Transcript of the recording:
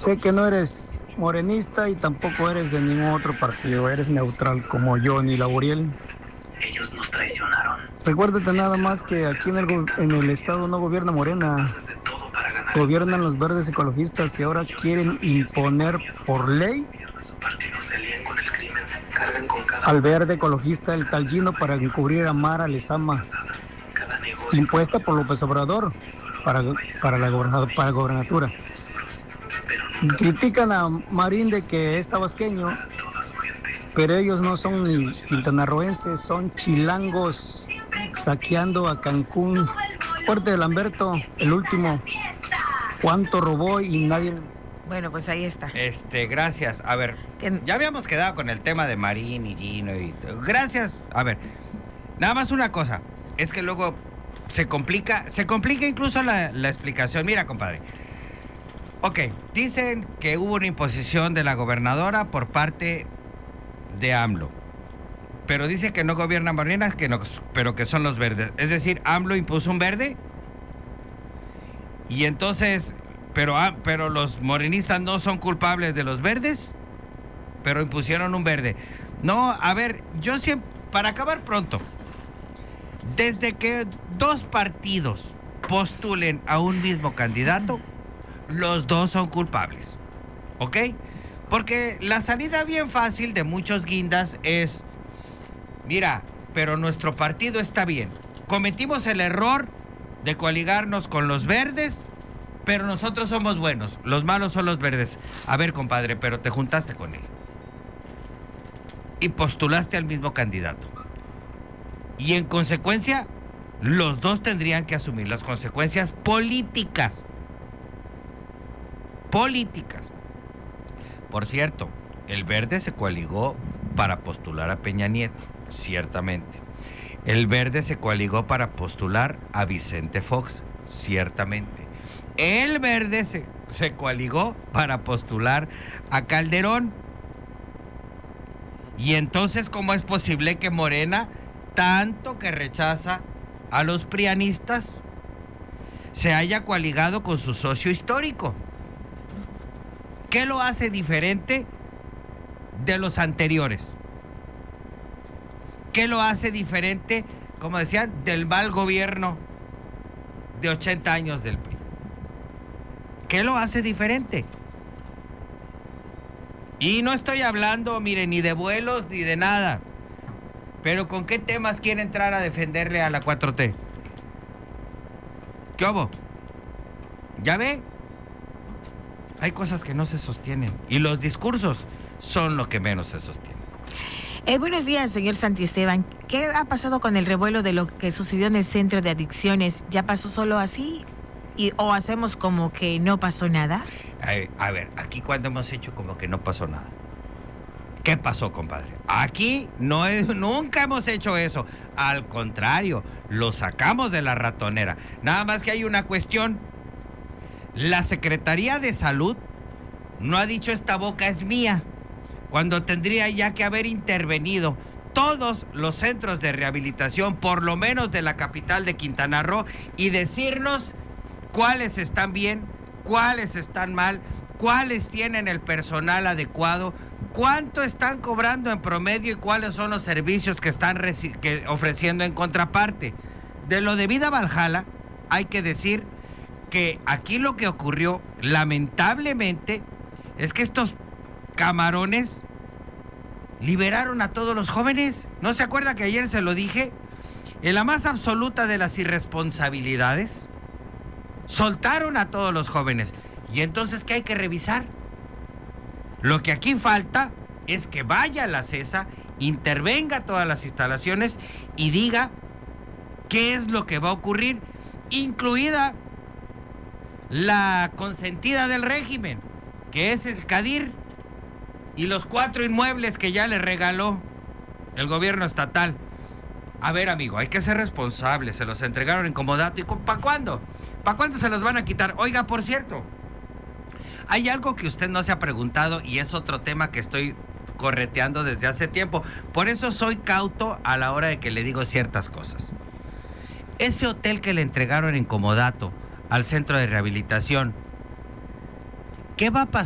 Sé que no eres morenista y tampoco eres de ningún otro partido, eres neutral como yo, ni Laboriel. Ellos nos traicionaron. Recuérdate nada más que aquí en el estado no gobierna Morena, gobiernan los verdes ecologistas y ahora quieren imponer por ley al verde ecologista el tal Gino para encubrir a Mara Lezama, impuesta por López Obrador para gobernatura. Critican a Marín de que es tabasqueño, pero ellos no son ni quintanarroenses, son chilangos saqueando a Cancún. Fuerte de Lamberto, el último. ¿Cuánto robó y nadie? Bueno, pues ahí está. Gracias. A ver, ya habíamos quedado con el tema de Marín y Gino y... Gracias. A ver, nada más una cosa. Es que luego se complica incluso la explicación. Mira, compadre. Ok, dicen que hubo una imposición de la gobernadora por parte de AMLO. Pero dice que no gobiernan Morena, pero que son los verdes. Es decir, AMLO impuso un verde. Y entonces, pero los morenistas no son culpables de los verdes, pero impusieron un verde. No, a ver, yo siempre, para acabar pronto, desde que dos partidos postulen a un mismo candidato, los dos son culpables, ¿ok? Porque la salida bien fácil de muchos guindas es, mira, pero nuestro partido está bien. Cometimos el error de coaligarnos con los verdes, pero nosotros somos buenos. Los malos son los verdes. A ver, compadre, pero te juntaste con él. Y postulaste al mismo candidato. Y en consecuencia, los dos tendrían que asumir las consecuencias políticas. Por cierto, el verde se coaligó para postular a Peña Nieto, ciertamente. El verde se coaligó para postular a Vicente Fox, ciertamente. El verde se coaligó para postular a Calderón. Y entonces, ¿cómo es posible que Morena, tanto que rechaza a los prianistas, se haya coaligado con su socio histórico? ¿Qué lo hace diferente de los anteriores? ¿Qué lo hace diferente, como decían, del mal gobierno de 80 años del PRI? ¿Qué lo hace diferente? Y no estoy hablando, mire, ni de vuelos ni de nada. Pero ¿con qué temas quiere entrar a defenderle a la 4T? ¿Qué hubo? ¿Ya ve? Hay cosas que no se sostienen. Y los discursos son lo que menos se sostienen. Buenos días, señor Santiesteban. ¿Qué ha pasado con el revuelo de lo que sucedió en el centro de adicciones? ¿Ya pasó solo así? ¿O hacemos como que no pasó nada? A ver, aquí cuando hemos hecho como que no pasó nada. ¿Qué pasó, compadre? Aquí nunca hemos hecho eso. Al contrario, lo sacamos de la ratonera. Nada más que hay una cuestión. La Secretaría de Salud no ha dicho esta boca es mía, cuando tendría ya que haber intervenido todos los centros de rehabilitación, por lo menos de la capital de Quintana Roo, y decirnos cuáles están bien, cuáles están mal, cuáles tienen el personal adecuado, cuánto están cobrando en promedio y cuáles son los servicios que están ofreciendo en contraparte. De lo de Vida Valhalla, hay que decir que aquí lo que ocurrió, lamentablemente, es que estos camarones liberaron a todos los jóvenes. ¿No se acuerda que ayer se lo dije? En la más absoluta de las irresponsabilidades, soltaron a todos los jóvenes. Y entonces, ¿qué hay que revisar? Lo que aquí falta es que vaya la CESA, intervenga todas las instalaciones y diga qué es lo que va a ocurrir, incluida la consentida del régimen, que es el CADIR, y los 4 inmuebles que ya le regaló el gobierno estatal. A ver, amigo, hay que ser responsables. Se los entregaron en comodato. ¿Y para cuándo? ¿Para cuándo se los van a quitar? Oiga, por cierto, hay algo que usted no se ha preguntado y es otro tema que estoy correteando desde hace tiempo. Por eso soy cauto a la hora de que le digo ciertas cosas. Ese hotel que le entregaron en comodato al centro de rehabilitación, ¿qué va a pasar